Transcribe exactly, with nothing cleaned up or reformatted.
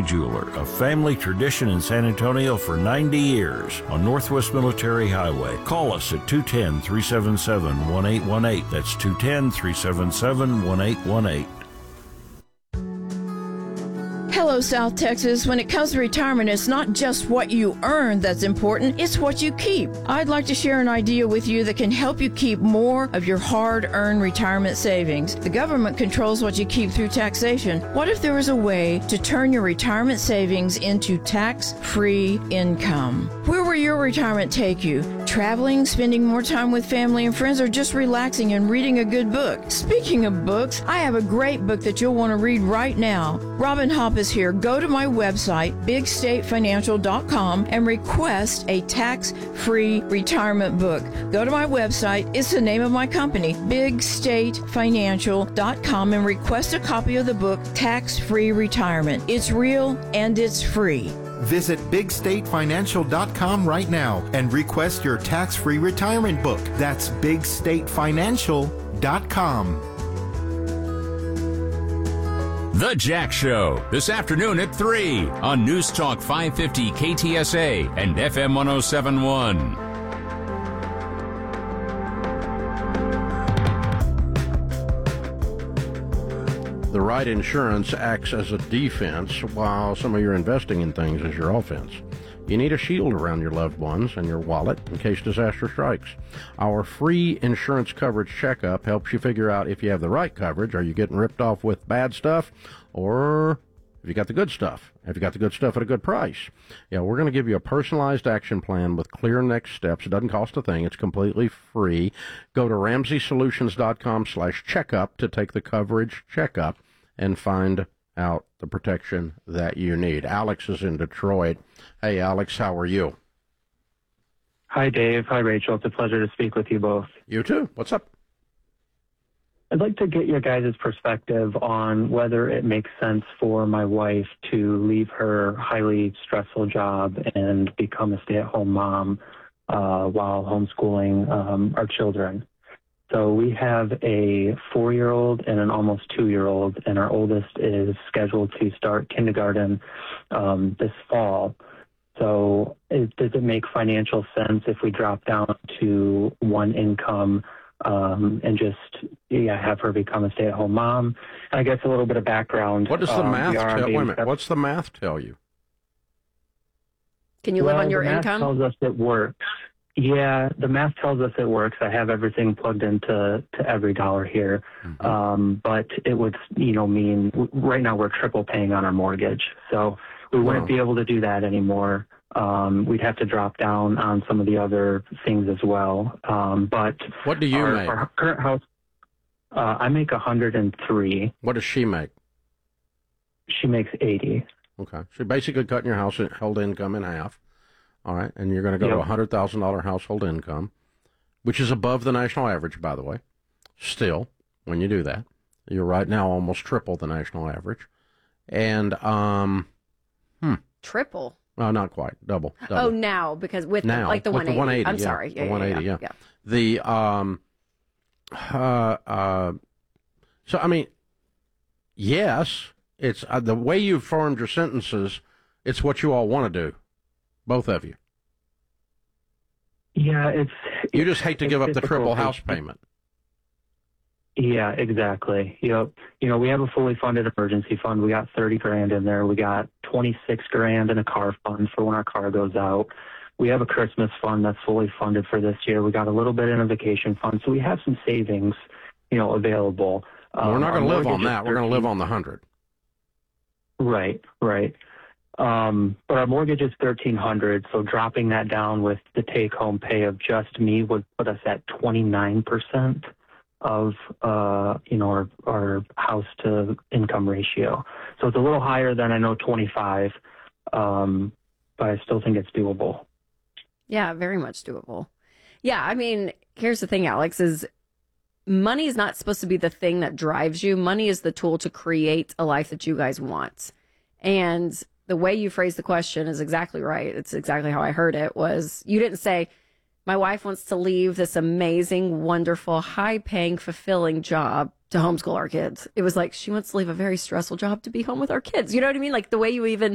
Jeweler, a family tradition in San Antonio for ninety years on Northwest Military Highway. Call us at two one zero, three seven seven, one eight one eight. That's two one zero, three seven seven, one eight one eight. Hello, South Texas. When it comes to retirement, it's not just what you earn that's important, it's what you keep. I'd like to share an idea with you that can help you keep more of your hard-earned retirement savings. The government controls what you keep through taxation. What if there was a way to turn your retirement savings into tax-free income? Where will your retirement take you? Traveling, spending more time with family and friends, or just relaxing and reading a good book? Speaking of books, I have a great book that you'll want to read right now. Robin Hopp is here. Go to my website, big state financial dot com, and request a tax-free retirement book. Go to my website. It's the name of my company, big state financial dot com, and request a copy of the book, Tax-Free Retirement. It's real and it's free. Visit big state financial dot com right now and request your tax-free retirement book. That's big state financial dot com. The Jack Show, this afternoon at three on News Talk five fifty K T S A and F M one oh seven point one. The right insurance acts as a defense while some of your investing in things is your offense. You need a shield around your loved ones and your wallet in case disaster strikes. Our free insurance coverage checkup helps you figure out if you have the right coverage. Are you getting ripped off with bad stuff? Or have you got the good stuff? Have you got the good stuff at a good price? Yeah, we're going to give you a personalized action plan with clear next steps. It doesn't cost a thing. It's completely free. Go to ramsey solutions dot com slash checkup to take the coverage checkup and find out the protection that you need. Alex is in Detroit. Hey, Alex, how are you? Hi, Dave. Hi, Rachel. It's a pleasure to speak with you both. You too. What's up? I'd like to get your guys' perspective on whether it makes sense for my wife to leave her highly stressful job and become a stay-at-home mom uh, while homeschooling um, our children. So we have a four-year-old and an almost two-year-old, and our oldest is scheduled to start kindergarten um, this fall. So it, does it make financial sense if we drop down to one income um, and just yeah have her become a stay-at-home mom? And I guess a little bit of background. What does the um, math tell? Wait a minute. Step- What's the math tell you? Can you well, live on your the math income? tells us it works. Yeah, the math tells us it works. I have everything plugged into to every dollar here. Mm-hmm. Um, but it would, you know, mean right now we're triple paying on our mortgage. So we wow. wouldn't be able to do that anymore. Um, we'd have to drop down on some of the other things as well. Um, but what do you our, make? Our current house, uh, I make one hundred three. What does she make? She makes eighty. Okay. So basically cutting your household income in half. All right, and you're going to go yep. to a one hundred thousand dollars household income, which is above the national average, by the way. Still, when you do that, you're right now almost triple the national average. And, um, hmm. Triple? No, not quite. Double. double. Oh, now, because with now, the, like the with one eighty. The one eighty I'm yeah, sorry. Yeah, the one eighty, yeah. yeah. yeah. The, um, uh, uh, so, I mean, yes, it's uh, the way you've formed your sentences, it's what you all want to do. Both of you. Yeah, it's... You just hate to give up the triple house it's, payment. Yeah, exactly. Yep. You know, we have a fully funded emergency fund. We got thirty grand in there. We got twenty-six grand in a car fund for when our car goes out. We have a Christmas fund that's fully funded for this year. We got a little bit in a vacation fund. So we have some savings, you know, available. Well, we're not um, going to live on that. We're going to live on the hundred. Right, right. Um, but our mortgage is thirteen hundred, so dropping that down with the take-home pay of just me would put us at twenty-nine percent of, uh, you know, our, our house-to-income ratio. So it's a little higher than I know twenty-five, um, but I still think it's doable. Yeah, very much doable. Yeah, I mean, here's the thing, Alex, is money is not supposed to be the thing that drives you. Money is the tool to create a life that you guys want. And the way you phrased the question is exactly right. It's exactly how I heard it. Was you didn't say, my wife wants to leave this amazing, wonderful, high-paying, fulfilling job to homeschool our kids. It was like, she wants to leave a very stressful job to be home with our kids. You know what I mean? Like the way you even